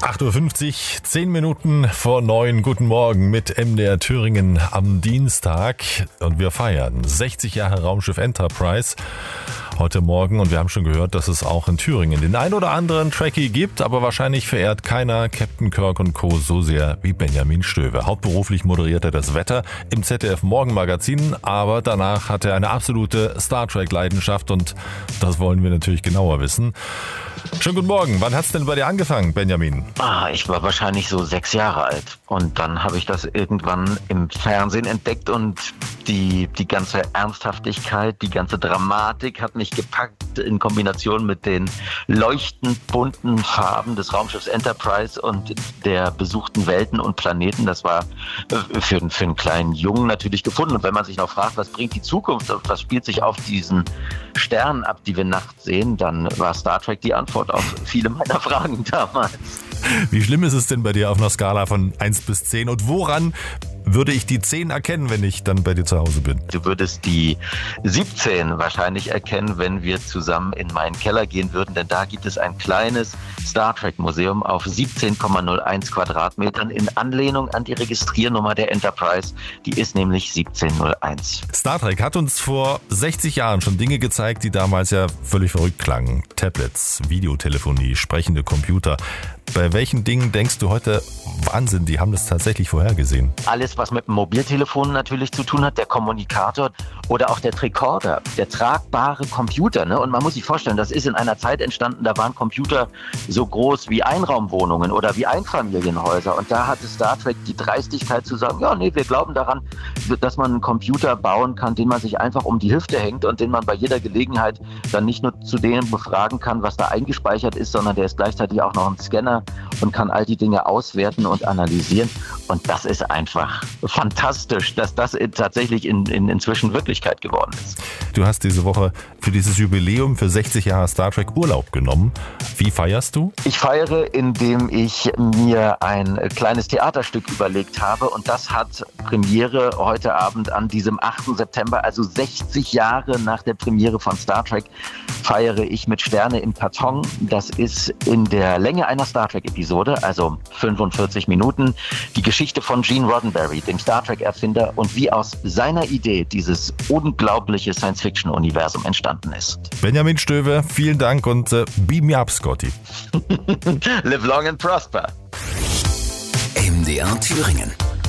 8:50 Uhr, 10 Minuten vor 9. Guten Morgen mit MDR Thüringen am Dienstag. Und wir feiern 60 Jahre Raumschiff Enterprise heute Morgen. Und wir haben schon gehört, dass es auch in Thüringen den ein oder anderen Trekkie gibt. Aber wahrscheinlich verehrt keiner Captain Kirk und Co. so sehr wie Benjamin Stöwe. Hauptberuflich moderiert er das Wetter im ZDF Morgenmagazin. Aber danach hat er eine absolute Star Trek-Leidenschaft. Und das wollen wir natürlich genauer wissen. Schönen guten Morgen. Wann hat's denn bei dir angefangen, Benjamin? Ich war wahrscheinlich so 6 Jahre alt. Und dann habe ich das irgendwann im Fernsehen entdeckt und die ganze Ernsthaftigkeit, die ganze Dramatik hat mich gepackt in Kombination mit den leuchtend bunten Farben des Raumschiffs Enterprise und der besuchten Welten und Planeten. Das war für einen kleinen Jungen natürlich gefunden. Und wenn man sich noch fragt, was bringt die Zukunft und was spielt sich auf diesen Sternen ab, die wir nachts sehen, dann war Star Trek die Antwort auf viele meiner Fragen damals. Wie schlimm ist es denn bei dir auf einer Skala von 1 bis 10? Und woran würde ich die 10 erkennen, wenn ich dann bei dir zu Hause bin? Du würdest die 17 wahrscheinlich erkennen, wenn wir zusammen in meinen Keller gehen würden, denn da gibt es ein kleines Star Trek Museum auf 17,01 Quadratmetern in Anlehnung an die Registriernummer der Enterprise. Die ist nämlich 1701. Star Trek hat uns vor 60 Jahren schon Dinge gezeigt, die damals ja völlig verrückt klangen. Tablets, Videotelefonie, sprechende Computer. Bei welchen Dingen denkst du heute, Wahnsinn, die haben das tatsächlich vorhergesehen? Alles, was mit dem Mobiltelefon natürlich zu tun hat, der Kommunikator oder auch der Tricorder, der tragbare Computer. Ne? Und man muss sich vorstellen, das ist in einer Zeit entstanden, da waren Computer so groß wie Einraumwohnungen oder wie Einfamilienhäuser. Und da hatte Star Trek die Dreistigkeit zu sagen, ja, nee, wir glauben daran, dass man einen Computer bauen kann, den man sich einfach um die Hüfte hängt und den man bei jeder Gelegenheit dann nicht nur zu dem befragen kann, was da eingespeichert ist, sondern der ist gleichzeitig auch noch ein Scanner und kann all die Dinge auswerten und analysieren. Und das ist einfach fantastisch, dass das tatsächlich inzwischen Wirklichkeit geworden ist. Du hast diese Woche für dieses Jubiläum für 60 Jahre Star Trek Urlaub genommen. Wie feierst du? Ich feiere, indem ich mir ein kleines Theaterstück überlegt habe. Und das hat Premiere heute Abend an diesem 8. September, also 60 Jahre nach der Premiere von Star Trek, feiere ich mit Sterne im Karton. Das ist in der Länge einer Star Trek-Episode, also 45 Minuten, die Geschichte von Gene Roddenberry, dem Star Trek-Erfinder, und wie aus seiner Idee dieses unglaubliche Science-Fiction-Universum entstanden ist. Benjamin Stöwe, vielen Dank und beam me up, Scotty. Live long and prosper. MDR Thüringen.